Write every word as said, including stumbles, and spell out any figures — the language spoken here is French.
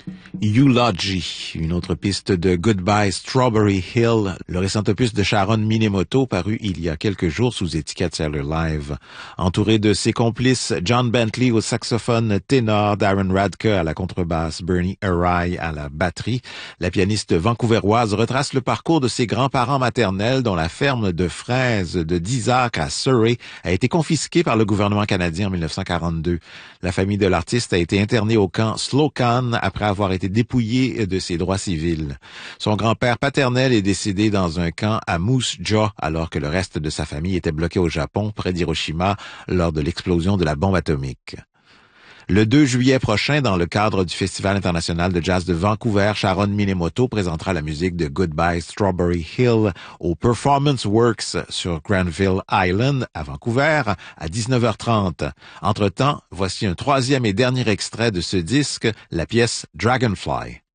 Eulogy, une autre piste de Goodbye Strawberry Hill, le récent opus de Sharon Minemoto paru il y a quelques jours sous étiquette Sailor Live. Entouré de ses complices John Bentley au saxophone ténor, Darren Radke à la contrebasse, Bernie Arai à la batterie, la pianiste vancouveroise retrace le parcours de ses grands-parents maternels dont la ferme de fraises de Dizak à Surrey a été confisquée par le gouvernement canadien en mille neuf cent quarante-deux. La famille de l'artiste a été internée au camp Slocan après avoir été dépouillé de ses droits civils. Son grand-père paternel est décédé dans un camp à Moose Jaw alors que le reste de sa famille était bloqué au Japon, près d'Hiroshima, lors de l'explosion de la bombe atomique. Le deux juillet prochain, dans le cadre du Festival international de jazz de Vancouver, Sharon Minemoto présentera la musique de Goodbye Strawberry Hill au Performance Works sur Granville Island à Vancouver à dix-neuf heures trente. Entre-temps, voici un troisième et dernier extrait de ce disque, la pièce Dragonfly.